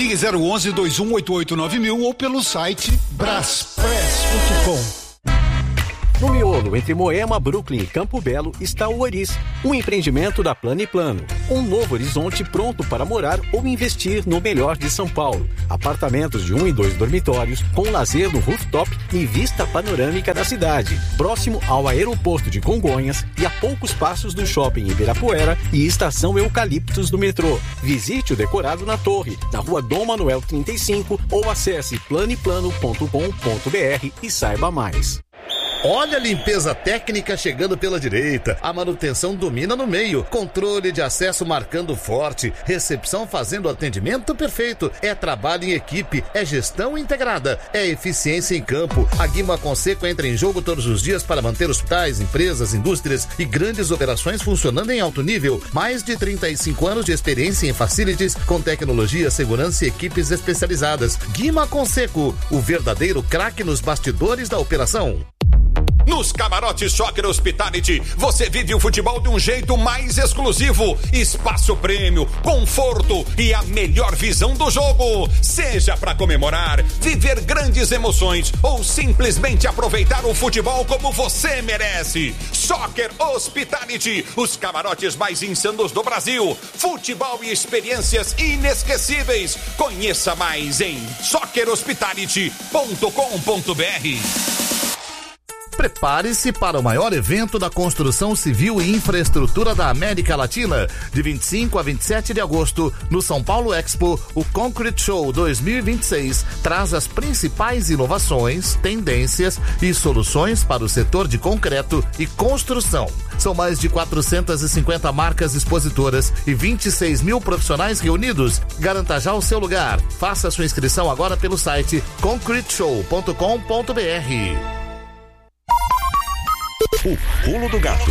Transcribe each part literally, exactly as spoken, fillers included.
Ligue zero onze, dois um oito oito nove mil ou pelo site braspress ponto com. No miolo, entre Moema, Brooklyn e Campo Belo, está o Oris, um empreendimento da Plano e Plano. Um novo horizonte pronto para morar ou investir no melhor de São Paulo. Apartamentos de um e dois dormitórios, com lazer no rooftop e vista panorâmica da cidade. Próximo ao aeroporto de Congonhas e a poucos passos do shopping Ibirapuera e estação Eucaliptos do metrô. Visite o decorado na torre, na rua Dom Manuel trinta e cinco ou acesse planeplano ponto com ponto br e saiba mais. Olha a limpeza técnica chegando pela direita, a manutenção domina no meio, controle de acesso marcando forte, recepção fazendo atendimento perfeito, é trabalho em equipe, é gestão integrada, é eficiência em campo. A Guima Conceco entra em jogo todos os dias para manter hospitais, empresas, indústrias e grandes operações funcionando em alto nível. Mais de trinta e cinco anos de experiência em facilities com tecnologia, segurança e equipes especializadas. Guima Conceco, o verdadeiro craque nos bastidores da operação. Nos camarotes Soccer Hospitality, você vive o futebol de um jeito mais exclusivo. Espaço prêmio, conforto e a melhor visão do jogo. Seja para comemorar, viver grandes emoções ou simplesmente aproveitar o futebol como você merece. Soccer Hospitality, os camarotes mais insanos do Brasil. Futebol e experiências inesquecíveis. Conheça mais em soccer hospitality ponto com ponto br. Prepare-se para o maior evento da construção civil e infraestrutura da América Latina. De vinte e cinco a vinte e sete de agosto, no São Paulo Expo, o Concrete Show dois mil e vinte e seis traz as principais inovações, tendências e soluções para o setor de concreto e construção. São mais de quatrocentas e cinquenta marcas expositoras e vinte e seis mil profissionais reunidos. Garanta já o seu lugar. Faça sua inscrição agora pelo site concrete show ponto com ponto br. O pulo do gato.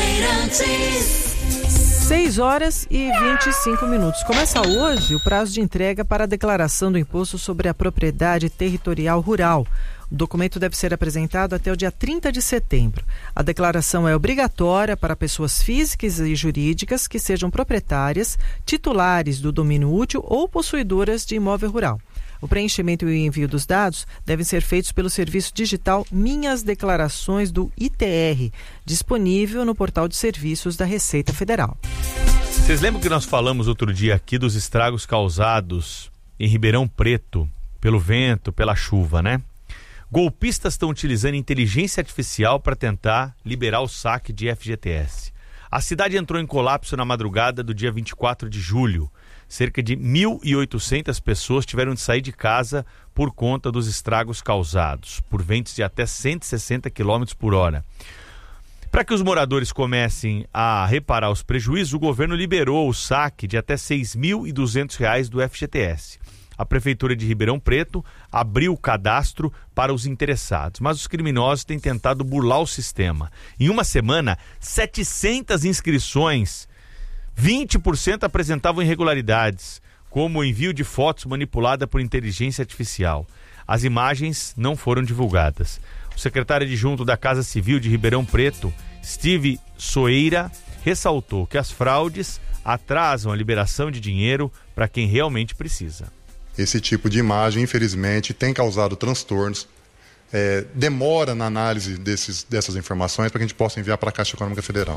seis horas e vinte e cinco minutos. Começa hoje o prazo de entrega para a declaração do imposto sobre a propriedade territorial rural. O documento deve ser apresentado até o dia trinta de setembro. A declaração é obrigatória para pessoas físicas e jurídicas que sejam proprietárias, titulares do domínio útil ou possuidoras de imóvel rural. O preenchimento e o envio dos dados devem ser feitos pelo serviço digital Minhas Declarações do I T R, disponível no portal de serviços da Receita Federal. Vocês lembram que nós falamos outro dia aqui dos estragos causados em Ribeirão Preto pelo vento, pela chuva, né? Golpistas estão utilizando inteligência artificial para tentar liberar o saque de F G T S. A cidade entrou em colapso na madrugada do dia vinte e quatro de julho. Cerca de mil e oitocentas pessoas tiveram de sair de casa por conta dos estragos causados por ventos de até cento e sessenta quilômetros por hora. Para que os moradores comecem a reparar os prejuízos, o governo liberou o saque de até seis mil e duzentos reais do F G T S. A Prefeitura de Ribeirão Preto abriu o cadastro para os interessados, mas os criminosos têm tentado burlar o sistema. Em uma semana, setecentas inscrições, vinte por cento apresentavam irregularidades, como o envio de fotos manipulada por inteligência artificial. As imagens não foram divulgadas. O secretário adjunto da Casa Civil de Ribeirão Preto, Steve Soeira, ressaltou que as fraudes atrasam a liberação de dinheiro para quem realmente precisa. Esse tipo de imagem, infelizmente, tem causado transtornos, é, demora na análise desses, dessas informações para que a gente possa enviar para a Caixa Econômica Federal.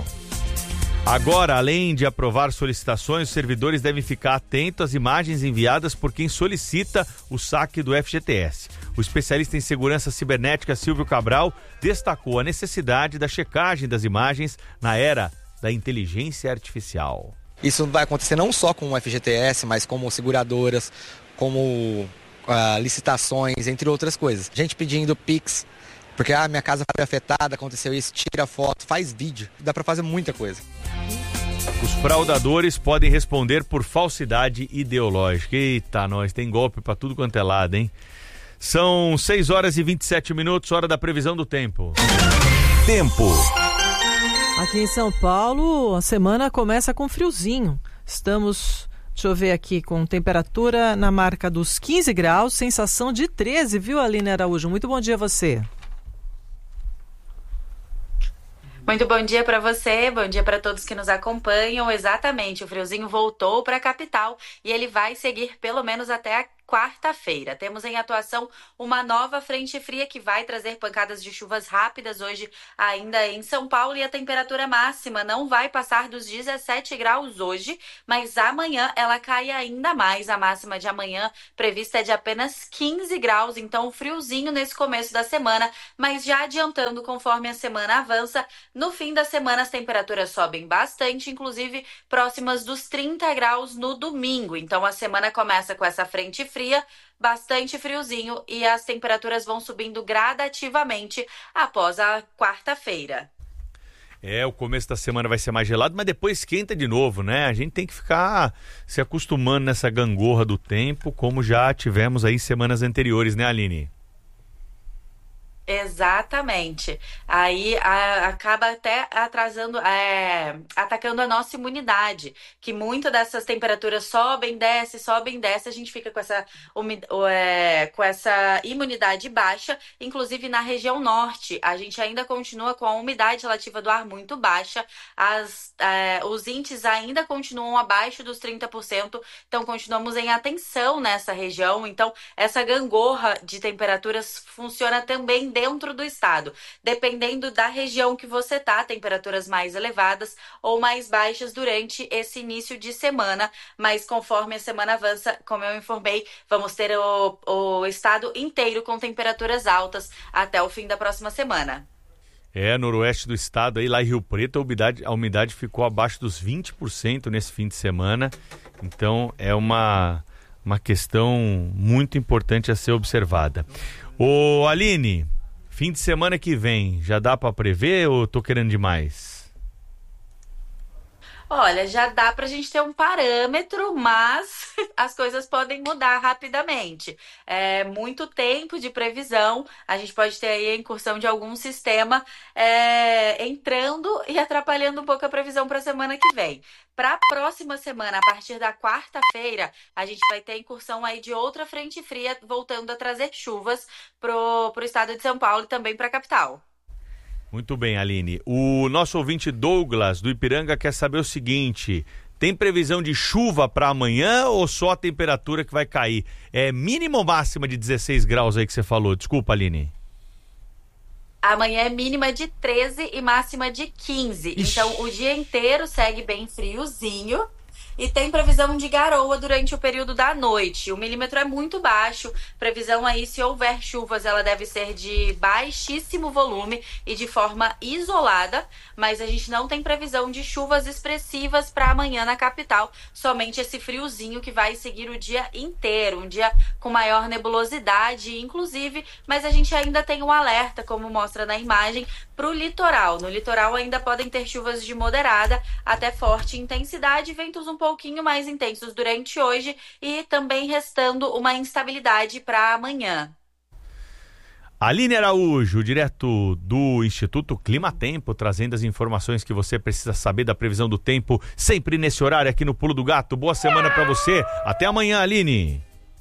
Agora, além de aprovar solicitações, os servidores devem ficar atentos às imagens enviadas por quem solicita o saque do F G T S. O especialista em segurança cibernética Silvio Cabral destacou a necessidade da checagem das imagens na era da inteligência artificial. Isso vai acontecer não só com o F G T S, mas como seguradoras, como uh, licitações, entre outras coisas. Gente pedindo Pix, porque ah, minha casa foi afetada, aconteceu isso, tira foto, faz vídeo, dá para fazer muita coisa. Os fraudadores podem responder por falsidade ideológica. Eita, nós, tem golpe para tudo quanto é lado, hein? São seis horas e vinte e sete minutos, hora da previsão do tempo. Tempo. Aqui em São Paulo, a semana começa com friozinho. Estamos, deixa eu ver aqui, com temperatura na marca dos quinze graus, sensação de treze, viu, Aline Araújo? Muito bom dia a você. Muito bom dia para você, bom dia para todos que nos acompanham. Exatamente, o friozinho voltou para a capital e ele vai seguir pelo menos até a quarta-feira. Temos em atuação uma nova frente fria que vai trazer pancadas de chuvas rápidas hoje ainda em São Paulo, e a temperatura máxima não vai passar dos dezessete graus hoje, mas amanhã ela cai ainda mais. A máxima de amanhã prevista é de apenas quinze graus, então friozinho nesse começo da semana, mas já adiantando conforme a semana avança, no fim da semana as temperaturas sobem bastante, inclusive próximas dos trinta graus no domingo. Então a semana começa com essa frente fria fria, bastante friozinho, e as temperaturas vão subindo gradativamente após a quarta-feira. É, o começo da semana vai ser mais gelado, mas depois esquenta de novo, né? A gente tem que ficar se acostumando nessa gangorra do tempo, como já tivemos aí semanas anteriores, né, Aline? Exatamente. Aí a, acaba até atrasando, é, atacando a nossa imunidade, que muito dessas temperaturas sobem, desce, sobem, desce, a gente fica com essa, é, com essa imunidade baixa, inclusive na região norte. A gente ainda continua com a umidade relativa do ar muito baixa, as, é, os índices ainda continuam abaixo dos trinta por cento, então continuamos em atenção nessa região. Então essa gangorra de temperaturas funciona também dentro do estado, dependendo da região que você tá, temperaturas mais elevadas ou mais baixas durante esse início de semana, mas conforme a semana avança, como eu informei, vamos ter o, o estado inteiro com temperaturas altas até o fim da próxima semana. É, noroeste do estado, aí lá em Rio Preto, a umidade, a umidade ficou abaixo dos vinte por cento nesse fim de semana, então é uma, uma questão muito importante a ser observada. Ô Aline, fim de semana que vem, já dá para prever ou tô querendo demais? Olha, já dá pra gente ter um parâmetro, mas as coisas podem mudar rapidamente. É muito tempo de previsão, a gente pode ter aí a incursão de algum sistema é, entrando e atrapalhando um pouco a previsão para a semana que vem. Para a próxima semana, a partir da quarta-feira, a gente vai ter a incursão aí de outra frente fria, voltando a trazer chuvas pro, pro estado de São Paulo e também para a capital. Muito bem, Aline. O nosso ouvinte Douglas, do Ipiranga, quer saber o seguinte: tem previsão de chuva para amanhã ou só a temperatura que vai cair? É mínima ou máxima de dezesseis graus aí que você falou? Desculpa, Aline. Amanhã é mínima de treze e máxima de quinze. Ixi. Então o dia inteiro segue bem friozinho. E tem previsão de garoa durante o período da noite. O milímetro é muito baixo. Previsão aí, se houver chuvas, ela deve ser de baixíssimo volume e de forma isolada. Mas a gente não tem previsão de chuvas expressivas para amanhã na capital. Somente esse friozinho que vai seguir o dia inteiro. Um dia com maior nebulosidade, inclusive. Mas a gente ainda tem um alerta, como mostra na imagem, para o litoral. No litoral ainda podem ter chuvas de moderada até forte intensidade, ventos um pouquinho mais intensos durante hoje e também restando uma instabilidade para amanhã. Aline Araújo, direto do Instituto Clima Tempo, trazendo as informações que você precisa saber da previsão do tempo, sempre nesse horário aqui no Pulo do Gato. Boa semana para você. Até amanhã, Aline.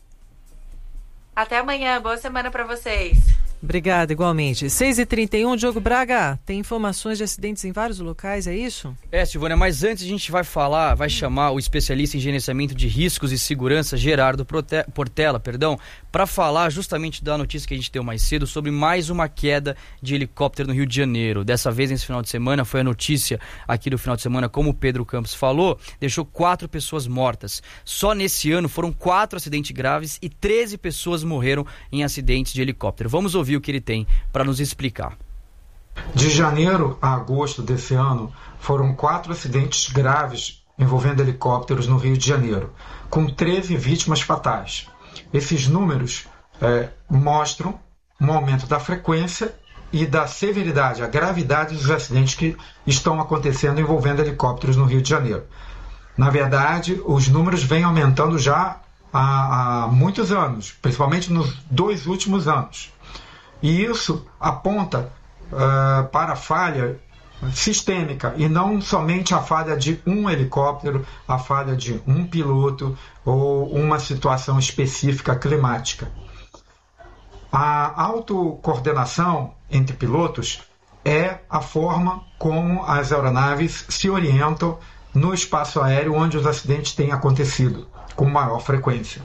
Até amanhã. Boa semana para vocês. Obrigada, igualmente. seis e trinta e um, Diogo Braga, tem informações de acidentes em vários locais, é isso? É, Silvânia, mas antes a gente vai falar, vai chamar o especialista em gerenciamento de riscos e segurança, Gerardo Portela, perdão, para falar justamente da notícia que a gente deu mais cedo sobre mais uma queda de helicóptero no Rio de Janeiro. Dessa vez, nesse final de semana, foi a notícia aqui do final de semana, como o Pedro Campos falou, deixou quatro pessoas mortas. Só nesse ano foram quatro acidentes graves e treze pessoas morreram em acidentes de helicóptero. Vamos ouvir o que ele tem para nos explicar. De janeiro a agosto desse ano, foram quatro acidentes graves envolvendo helicópteros no Rio de Janeiro, com treze vítimas fatais. Esses números é, mostram um aumento da frequência e da severidade, a gravidade dos acidentes que estão acontecendo envolvendo helicópteros no Rio de Janeiro. Na verdade, os números vêm aumentando já há, há muitos anos, principalmente nos dois últimos anos. E isso aponta uh, para a falha sistêmica e não somente a falha de um helicóptero, a falha de um piloto ou uma situação específica climática. A autocoordenação entre pilotos é a forma como as aeronaves se orientam no espaço aéreo onde os acidentes têm acontecido com maior frequência.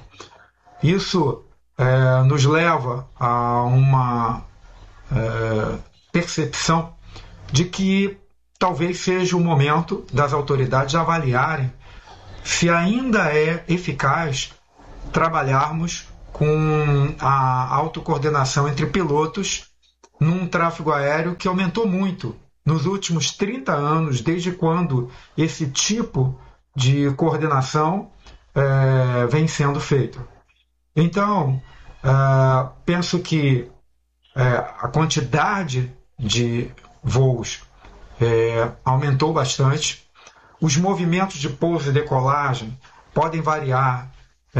Isso é, nos leva a uma é, percepção de que talvez seja o momento das autoridades avaliarem se ainda é eficaz trabalharmos com a autocoordenação entre pilotos num tráfego aéreo que aumentou muito nos últimos trinta anos, desde quando esse tipo de coordenação é, vem sendo feito. Então, é, penso que é, a quantidade de voos é, aumentou bastante. Os movimentos de pouso e decolagem podem variar,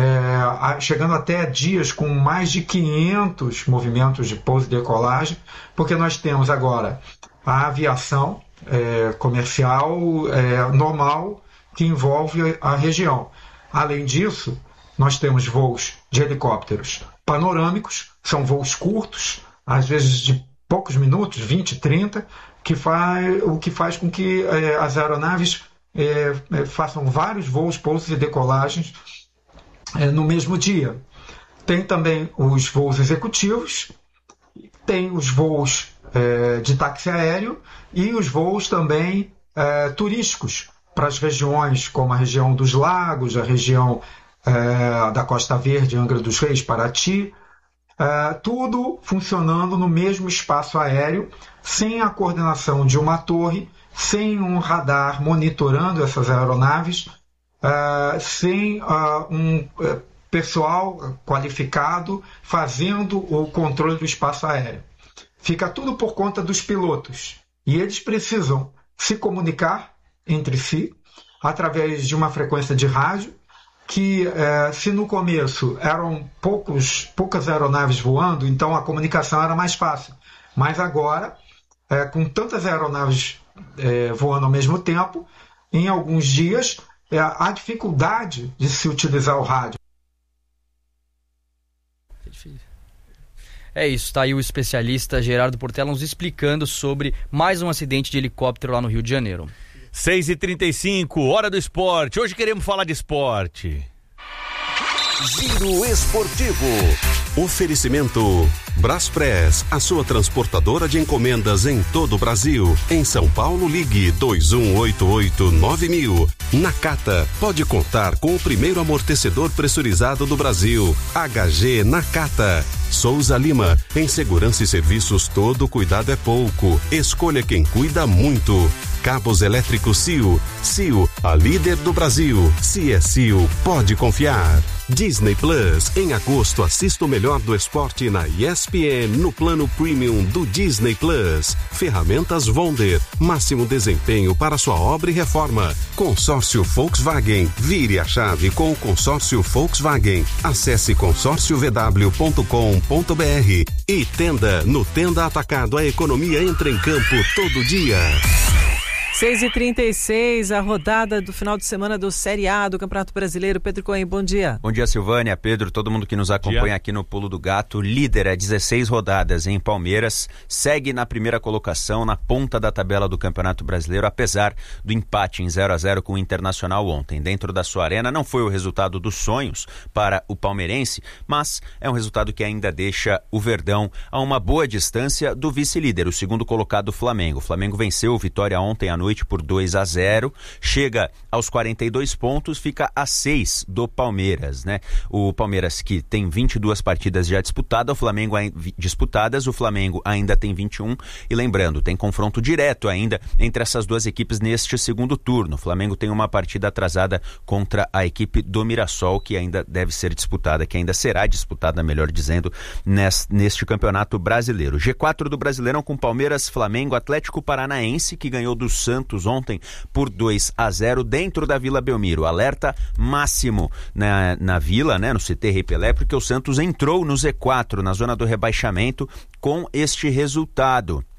é, chegando até dias com mais de quinhentos movimentos de pouso e decolagem, porque nós temos agora a aviação é, comercial é, normal que envolve a região. Além disso, nós temos voos de helicópteros panorâmicos, são voos curtos, às vezes de poucos minutos, vinte, trinta, que faz, o que faz com que é, as aeronaves é, é, façam vários voos, pousos e decolagens é, no mesmo dia. Tem também os voos executivos, tem os voos é, de táxi aéreo e os voos também é, turísticos para as regiões como a região dos lagos, a região é, da Costa Verde, Angra dos Reis, Paraty, é, tudo funcionando no mesmo espaço aéreo, sem a coordenação de uma torre, sem um radar monitorando essas aeronaves, uh, sem uh, um uh, pessoal qualificado fazendo o controle do espaço aéreo. Fica tudo por conta dos pilotos. E eles precisam se comunicar entre si através de uma frequência de rádio, que uh, se no começo eram poucos, poucas aeronaves voando, então a comunicação era mais fácil. Mas agora, é, com tantas aeronaves é, voando ao mesmo tempo, em alguns dias, é, há dificuldade de se utilizar o rádio. É isso, tá aí o especialista Gerardo Portela nos explicando sobre mais um acidente de helicóptero lá no Rio de Janeiro. seis e trinta e cinco, hora do esporte. Hoje queremos falar de esporte. Giro Esportivo. Oferecimento Braspress, a sua transportadora de encomendas em todo o Brasil. Em São Paulo, ligue dois um oito oito nove mil. Nakata, pode contar com o primeiro amortecedor pressurizado do Brasil. H G Nakata. Souza Lima, em segurança e serviços todo cuidado é pouco. Escolha quem cuida muito. Cabos elétricos C I O. C I O, a líder do Brasil. Se é C I O, pode confiar. Disney Plus, em agosto assista o melhor do esporte na E S P N no plano premium do Disney Plus. Ferramentas Wonder, máximo desempenho para sua obra e reforma. Consórcio Volkswagen, vire a chave com o consórcio Volkswagen. Acesse consórcio v w ponto com ponto b r. E Tenda, no Tenda Atacado a economia entra em campo todo dia. seis e trinta e seis, a rodada do final de semana do Série A do Campeonato Brasileiro. Pedro Cohen, bom dia. Bom dia, Silvânia, Pedro, todo mundo que nos acompanha dia. Aqui no Pulo do Gato. Líder é dezesseis rodadas em Palmeiras, segue na primeira colocação, na ponta da tabela do Campeonato Brasileiro, apesar do empate em zero a zero com o Internacional ontem. Dentro da sua arena, não foi o resultado dos sonhos para o palmeirense, mas é um resultado que ainda deixa o Verdão a uma boa distância do vice-líder, o segundo colocado Flamengo. O Flamengo venceu o Vitória ontem à noite por dois a zero, chega aos quarenta e dois pontos, fica a seis do Palmeiras, né? O Palmeiras, que tem vinte e duas partidas já disputadas, o Flamengo disputadas, o Flamengo ainda tem vinte e um, e lembrando, tem confronto direto ainda entre essas duas equipes neste segundo turno. O Flamengo tem uma partida atrasada contra a equipe do Mirassol, que ainda deve ser disputada, que ainda será disputada, melhor dizendo, neste Campeonato Brasileiro. G quatro do Brasileirão com Palmeiras, Flamengo, Atlético Paranaense, que ganhou do Santos ontem por dois a zero dentro da Vila Belmiro. Alerta máximo na, na Vila, né, no C T Rei Pelé, porque o Santos entrou no Z quatro, na zona do rebaixamento, com este resultado.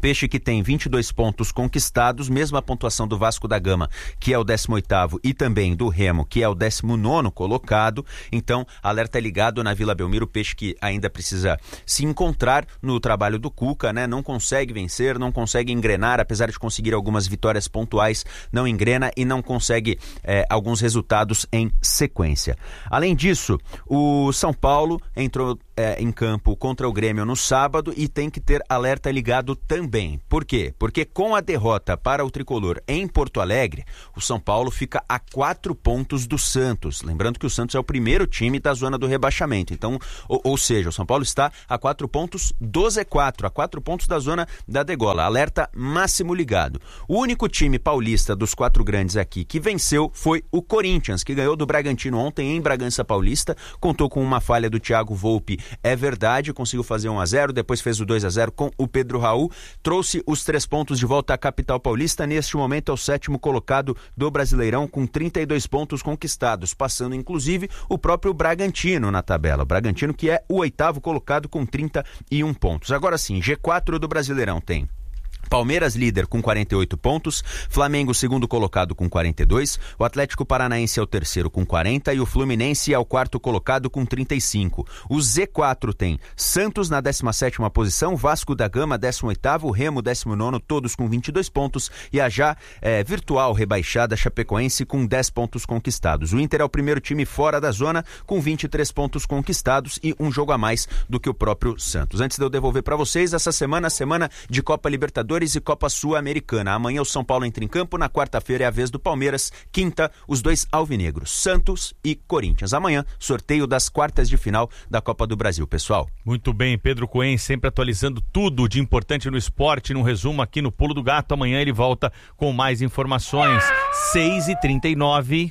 Peixe que tem vinte e dois pontos conquistados, mesma pontuação do Vasco da Gama, que é o décimo oitavo, e também do Remo, que é o décimo nono colocado. Então, alerta ligado na Vila Belmiro. O Peixe que ainda precisa se encontrar no trabalho do Cuca, né? Não consegue vencer, não consegue engrenar, apesar de conseguir algumas vitórias pontuais, não engrena e não consegue eh, alguns resultados em sequência. Além disso, o São Paulo entrou É, em campo contra o Grêmio no sábado e tem que ter alerta ligado também. Por quê? Porque com a derrota para o Tricolor em Porto Alegre, o São Paulo fica a quatro pontos do Santos. Lembrando que o Santos é o primeiro time da zona do rebaixamento. Então, ou, ou seja, o São Paulo está a quatro pontos do Z quatro, a quatro pontos da zona da degola. Alerta máximo ligado. O único time paulista dos quatro grandes aqui que venceu foi o Corinthians, que ganhou do Bragantino ontem em Bragança Paulista, contou com uma falha do Thiago Volpi. É verdade, conseguiu fazer um a zero, depois fez o dois a zero com o Pedro Raul, trouxe os três pontos de volta à capital paulista. Neste momento é o sétimo colocado do Brasileirão com trinta e dois pontos conquistados, passando inclusive o próprio Bragantino na tabela. O Bragantino que é o oitavo colocado com trinta e um pontos. Agora sim, G quatro do Brasileirão tem Palmeiras líder com quarenta e oito pontos, Flamengo segundo colocado com quarenta e dois, o Atlético Paranaense é o terceiro com quarenta e o Fluminense é o quarto colocado com trinta e cinco. O Z quatro tem Santos na décima sétima posição, Vasco da Gama décimo oitavo, Remo décimo nono, todos com vinte e dois pontos, e a já é, virtual rebaixada Chapecoense com dez pontos conquistados. O Inter é o primeiro time fora da zona com vinte e três pontos conquistados e um jogo a mais do que o próprio Santos. Antes de eu devolver para vocês, essa semana, semana de Copa Libertadores e Copa Sul-Americana. Amanhã o São Paulo entra em campo, na quarta-feira é a vez do Palmeiras, quinta os dois alvinegros, Santos e Corinthians. Amanhã, sorteio das quartas de final da Copa do Brasil, pessoal. Muito bem, Pedro Coen sempre atualizando tudo de importante no esporte, num resumo aqui no Pulo do Gato. Amanhã ele volta com mais informações. seis e trinta e nove.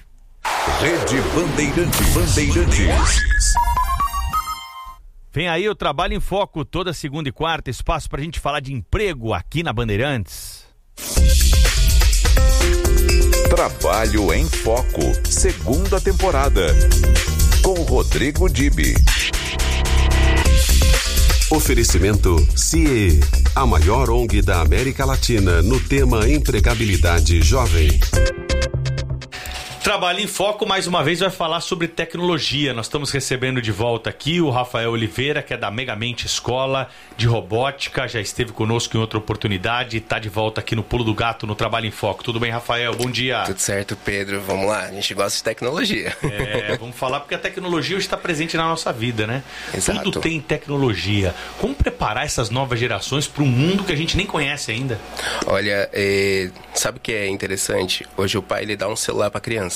Rede Bandeirantes. Bandeirantes. Vem aí o Trabalho em Foco, toda segunda e quarta, espaço pra gente falar de emprego aqui na Bandeirantes. Trabalho em Foco, segunda temporada, com Rodrigo Dibe. Oferecimento C I E, a maior O N G da América Latina no tema empregabilidade jovem. Trabalho em Foco, mais uma vez, vai falar sobre tecnologia. Nós estamos recebendo de volta aqui o Rafael Oliveira, que é da Megamente Escola de Robótica, já esteve conosco em outra oportunidade e está de volta aqui no Pulo do Gato, no Trabalho em Foco. Tudo bem, Rafael? Bom dia. Tudo certo, Pedro. Vamos lá, a gente gosta de tecnologia. É, vamos falar porque a tecnologia hoje está presente na nossa vida, né? Exato. Tudo tem tecnologia. Como preparar essas novas gerações para um mundo que a gente nem conhece ainda? Olha, é, sabe o que é interessante? Hoje o pai ele dá um celular para a criança.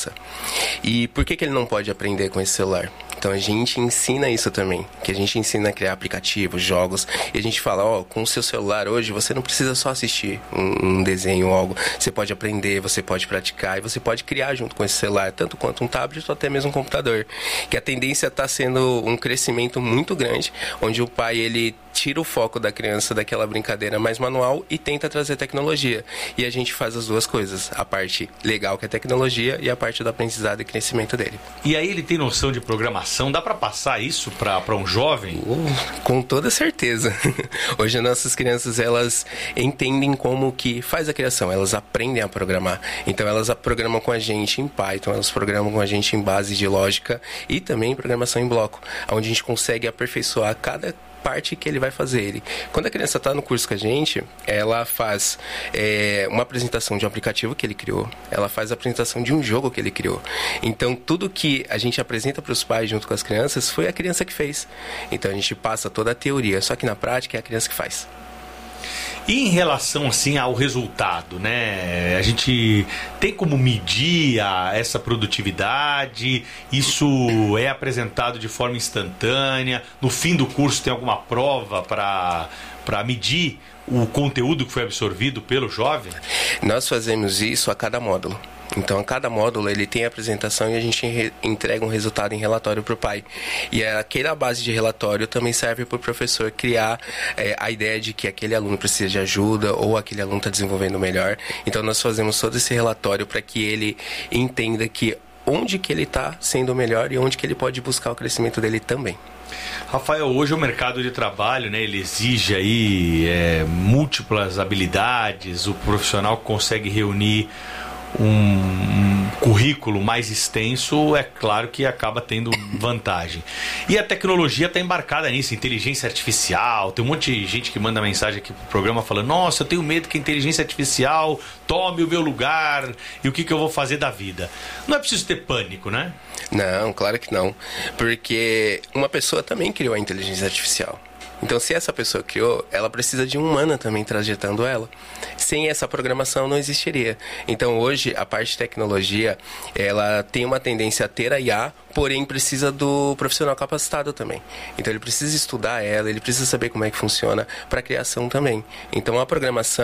E por que que ele não pode aprender com esse celular? Então a gente ensina isso também, que a gente ensina a criar aplicativos, jogos, e a gente fala, ó, com o seu celular hoje você não precisa só assistir um, um desenho ou algo, você pode aprender, você pode praticar e você pode criar junto com esse celular, tanto quanto um tablet ou até mesmo um computador, que a tendência está sendo um crescimento muito grande, onde o pai ele tira o foco da criança daquela brincadeira mais manual e tenta trazer tecnologia, e a gente faz as duas coisas, a parte legal que é tecnologia e a parte do aprendizado e crescimento dele. E aí ele tem noção de programação? Dá para passar isso para um jovem? Uh, com toda certeza. Hoje as nossas crianças, elas entendem como que faz a criação, elas aprendem a programar. Então elas programam com a gente em Python, elas programam com a gente em base de lógica e também em programação em bloco, onde a gente consegue aperfeiçoar cada parte que ele vai fazer. Ele. Quando a criança está no curso com a gente, ela faz é, uma apresentação de um aplicativo que ele criou, ela faz a apresentação de um jogo que ele criou. Então, tudo que a gente apresenta para os pais junto com as crianças foi a criança que fez. Então, a gente passa toda a teoria, só que na prática é a criança que faz. E em relação assim ao resultado, né? A gente tem como medir a, essa produtividade? Isso é apresentado de forma instantânea? No fim do curso tem alguma prova para para medir o conteúdo que foi absorvido pelo jovem? Nós fazemos isso a cada módulo. Então, a cada módulo ele tem a apresentação e a gente re- entrega um resultado em relatório para o pai. E aquela base de relatório também serve para o professor criar é, a ideia de que aquele aluno precisa de ajuda ou aquele aluno está desenvolvendo melhor. Então, nós fazemos todo esse relatório para que ele entenda que onde que ele está sendo melhor e onde que ele pode buscar o crescimento dele também. Rafael, hoje o mercado de trabalho, né, ele exige aí é, múltiplas habilidades, o profissional consegue reunir um, um currículo mais extenso, é claro que acaba tendo vantagem. E a tecnologia está embarcada nisso, inteligência artificial, tem um monte de gente que manda mensagem aqui pro programa falando, nossa, eu tenho medo que a inteligência artificial tome o meu lugar e o que, que eu vou fazer da vida. Não é preciso ter pânico, né? Não, claro que não, porque uma pessoa também criou a inteligência artificial. Então, se essa pessoa criou, ela precisa de um humano também trajetando ela. Sem essa programação não existiria. Então, hoje, a parte de tecnologia, ela tem uma tendência a ter a I A, porém precisa do profissional capacitado também. Então, ele precisa estudar ela, ele precisa saber como é que funciona para a criação também. Então, a programação